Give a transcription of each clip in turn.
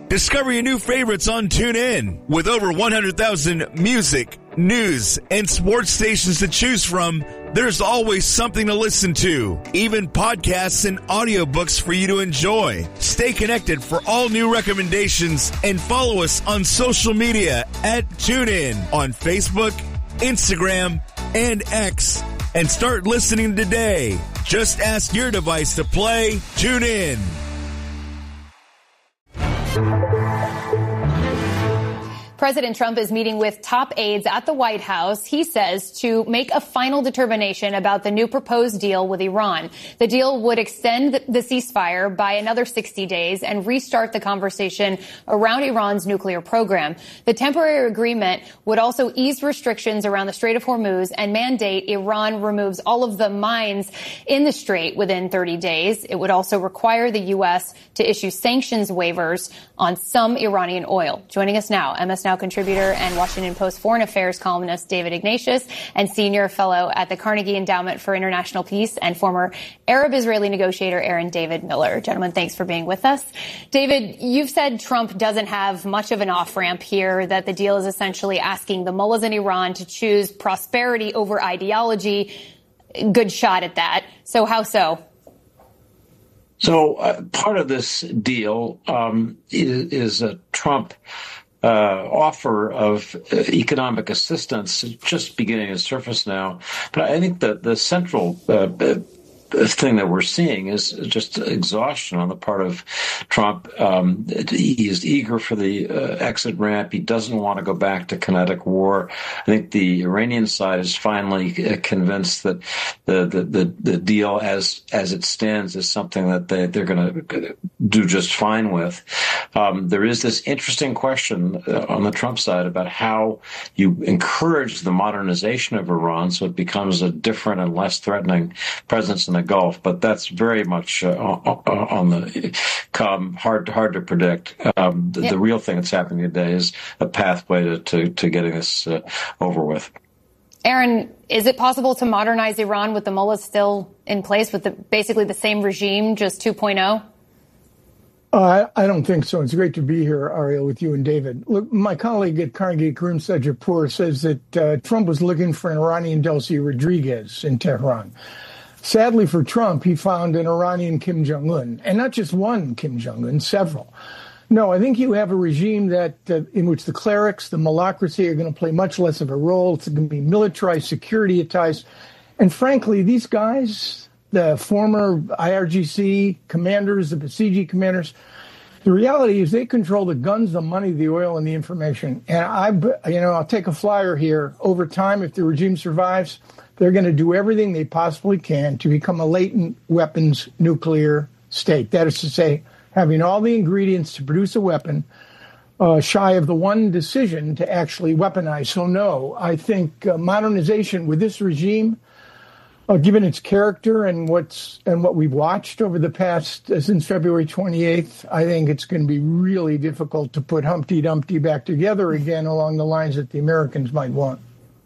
Discover your new favorites on TuneIn. With over 100,000 music, news, and sports stations to choose from, there's always something to listen to. Even podcasts and audiobooks for you to enjoy. Stay connected for all new recommendations and follow us on social media at TuneIn on Facebook, Instagram, and X. And start listening today. Just ask your device to play TuneIn. President Trump is meeting with top aides at the White House, he says, to make a final determination about the new proposed deal with Iran. The deal would extend the ceasefire by another 60 days and restart the conversation around Iran's nuclear program. The temporary agreement would also ease restrictions around the Strait of Hormuz and mandate Iran removes all of the mines in the strait within 30 days. It would also require the U.S. to issue sanctions waivers on some Iranian oil. Joining us now, MS Now contributor and Washington Post foreign affairs columnist David Ignatius, and senior fellow at the Carnegie Endowment for International Peace and former Arab-Israeli negotiator Aaron David Miller. Gentlemen, thanks for being with us. David, you've said Trump doesn't have much of an off-ramp here, that the deal is essentially asking the mullahs in Iran to choose prosperity over ideology. Good shot at that. So how so? So part of this deal is a Trump offer of economic assistance just beginning to surface now. But I think that the central thing that we're seeing is just exhaustion on the part of Trump. He is eager for the exit ramp. He doesn't want to go back to kinetic war. I think the Iranian side is finally convinced that the deal as it stands is something that they're going to do just fine with. There is this interesting question on the Trump side about how you encourage the modernization of Iran so it becomes a different and less threatening presence in the Gulf, but that's very much on the come, hard to predict. The real thing that's happening today is a pathway to getting this over with. Aaron, is it possible to modernize Iran with the mullahs still in place, with basically the same regime, just 2.0? I don't think so. It's great to be here, Ariel, with you and David. Look, my colleague at Carnegie, Karim Sedgwick-Poor, says that Trump was looking for an Iranian Delcy Rodriguez in Tehran. Sadly for Trump, he found an Iranian Kim Jong-un, and not just one Kim Jong-un, several. No, I think you have a regime that in which the clerics, the malacracy are going to play much less of a role. It's going to be militarized, securitized. And frankly, these guys, the former IRGC commanders, the Basiji commanders, the reality is they control the guns, the money, the oil, and the information. And I'll take a flyer here. Over time, if the regime survives, they're going to do everything they possibly can to become a latent weapons nuclear state. That is to say, having all the ingredients to produce a weapon, shy of the one decision to actually weaponize. So no, I think modernization with this regime, given its character and what we've watched over the past since February 28th, I think it's going to be really difficult to put Humpty Dumpty back together again along the lines that the Americans might want.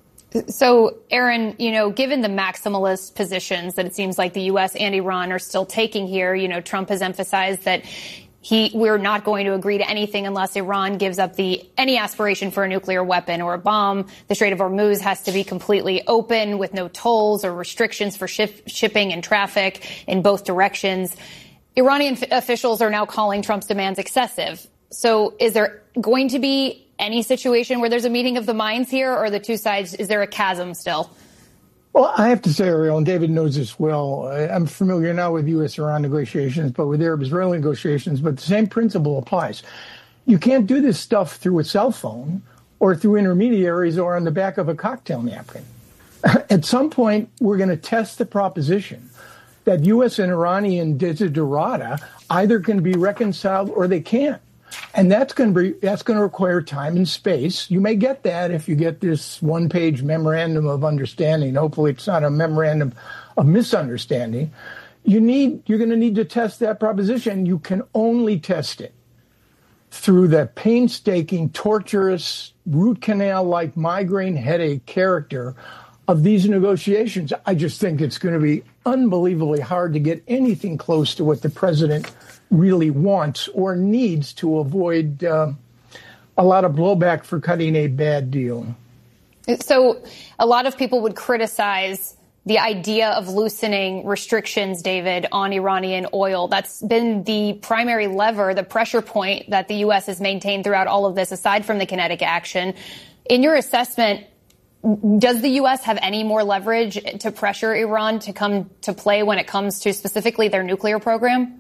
So, Aaron, given the maximalist positions that it seems like the U.S. and Iran are still taking here, Trump has emphasized that we're not going to agree to anything unless Iran gives up any aspiration for a nuclear weapon or a bomb. The Strait of Hormuz has to be completely open with no tolls or restrictions for shipping and traffic in both directions. Iranian officials are now calling Trump's demands excessive. So is there going to be any situation where there's a meeting of the minds here, or the two sides, is there a chasm still? Well, I have to say, Ariel, and David knows this well, I'm familiar not with U.S.-Iran negotiations, but with Arab-Israeli negotiations, but the same principle applies. You can't do this stuff through a cell phone or through intermediaries or on the back of a cocktail napkin. At some point, we're going to test the proposition that U.S. and Iranian desiderata either can be reconciled or they can't. And that's going to require time and space. You may get that if you get this one-page memorandum of understanding. Hopefully it's not a memorandum of misunderstanding. You're going to need to test that proposition. You can only test it through the painstaking, torturous, root canal-like migraine headache character of these negotiations. I just think it's going to be unbelievably hard to get anything close to what the president really wants or needs to avoid a lot of blowback for cutting a bad deal. So a lot of people would criticize the idea of loosening restrictions, David, on Iranian oil. That's been the primary lever, the pressure point that the U.S. has maintained throughout all of this, aside from the kinetic action. In your assessment, does the U.S. have any more leverage to pressure Iran to come to play when it comes to specifically their nuclear program?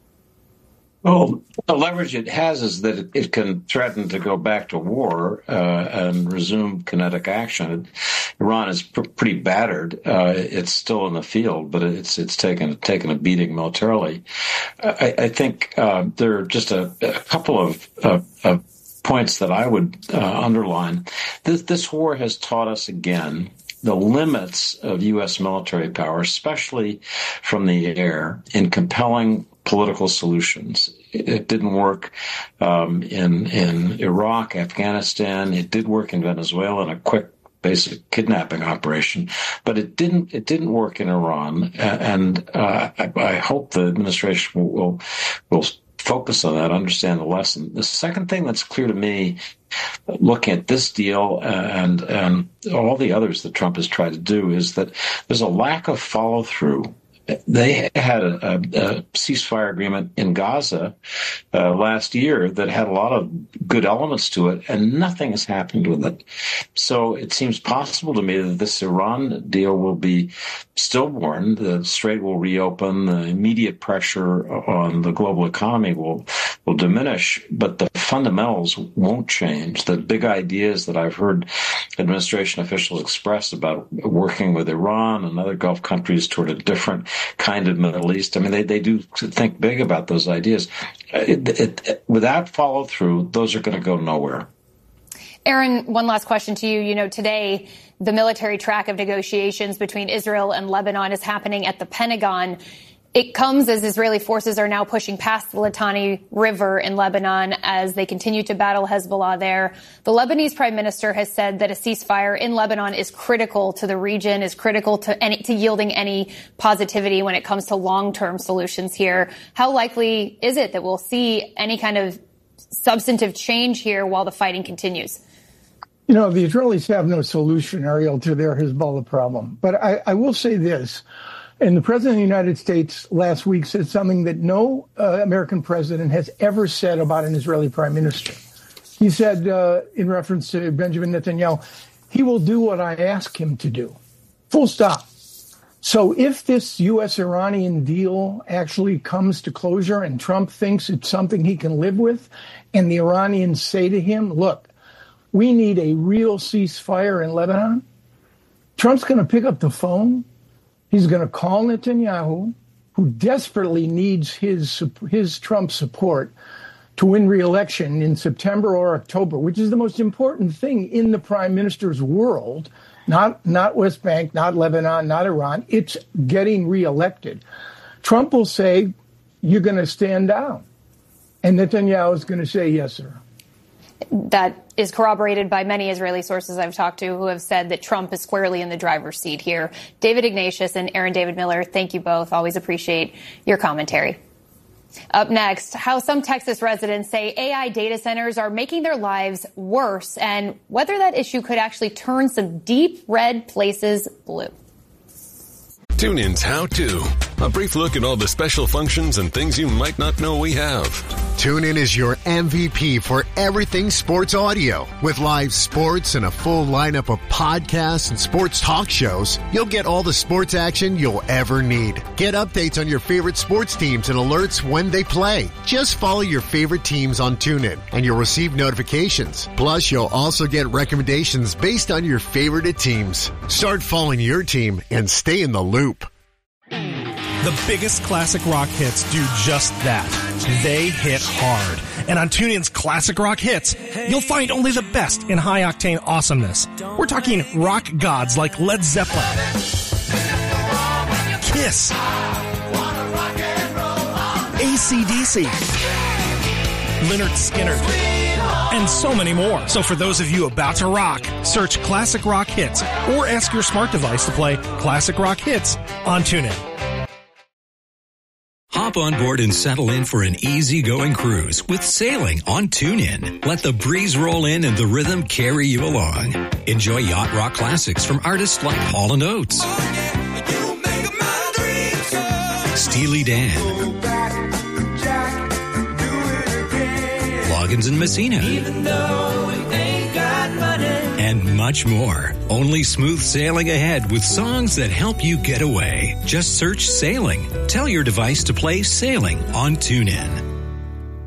Well, the leverage it has is that it can threaten to go back to war and resume kinetic action. Iran is pretty battered. It's still in the field, but it's taken a beating militarily. I think there are just a couple of points that I would underline. This war has taught us again the limits of U.S. military power, especially from the air, in compelling political solutions. It didn't work in Iraq, Afghanistan. It did work in Venezuela in a quick, basic kidnapping operation, but it didn't work in Iran. And I hope the administration will focus on that, understand the lesson. The second thing that's clear to me, looking at this deal and all the others that Trump has tried to do, is that there's a lack of follow-through. They had a ceasefire agreement in Gaza last year that had a lot of good elements to it, and nothing has happened with it. So it seems possible to me that this Iran deal will be stillborn. The strait will reopen. The immediate pressure on the global economy will diminish, but the fundamentals won't change. The big ideas that I've heard administration officials express about working with Iran and other Gulf countries toward a different kind of Middle East, I mean, they do think big about those ideas. Without follow through, those are going to go nowhere. Aaron, one last question to you. You know, today, the military track of negotiations between Israel and Lebanon is happening at the Pentagon. It comes as Israeli forces are now pushing past the Litani River in Lebanon as they continue to battle Hezbollah there. The Lebanese prime minister has said that a ceasefire in Lebanon is critical to the region, is critical to yielding any positivity when it comes to long-term solutions here. How likely is it that we'll see any kind of substantive change here while the fighting continues? You know, the Israelis have no solution, Ariel, to their Hezbollah problem. But I will say this. And the president of the United States last week said something that no American president has ever said about an Israeli prime minister. He said, in reference to Benjamin Netanyahu, he will do what I ask him to do. Full stop. So if this U.S.-Iranian deal actually comes to closure and Trump thinks it's something he can live with, and the Iranians say to him, look, we need a real ceasefire in Lebanon, Trump's going to pick up the phone. He's going to call Netanyahu, who desperately needs his Trump support to win re-election in September or October, which is the most important thing in the prime minister's world. Not West Bank, not Lebanon, not Iran. It's getting re-elected. Trump will say, you're going to stand down. And Netanyahu is going to say, yes, sir. That is corroborated by many Israeli sources I've talked to who have said that Trump is squarely in the driver's seat here. David Ignatius and Aaron David Miller, thank you both. Always appreciate your commentary. Up next, how some Texas residents say AI data centers are making their lives worse and whether that issue could actually turn some deep red places blue. TuneIn's How To. A brief look at all the special functions and things you might not know we have. TuneIn is your MVP for everything sports audio. With live sports and a full lineup of podcasts and sports talk shows, you'll get all the sports action you'll ever need. Get updates on your favorite sports teams and alerts when they play. Just follow your favorite teams on TuneIn and you'll receive notifications. Plus, you'll also get recommendations based on your favorite teams. Start following your team and stay in the loop. The biggest classic rock hits do just that. They hit hard. And on TuneIn's Classic Rock Hits, you'll find only the best in high-octane awesomeness. We're talking rock gods like Led Zeppelin, Kiss, AC/DC, Lynyrd Skynyrd, and so many more. So for those of you about to rock, search Classic Rock Hits or ask your smart device to play Classic Rock Hits on TuneIn. Hop Hop on board and settle in for an easygoing cruise with sailing on TuneIn. Let the breeze roll in and the rhythm carry you along. Enjoy yacht rock classics from artists like Hall & Oates, Steely Dan, Loggins and Messina, and much more. Only smooth sailing ahead with songs that help you get away. Just search Sailing. Tell your device to play Sailing on TuneIn.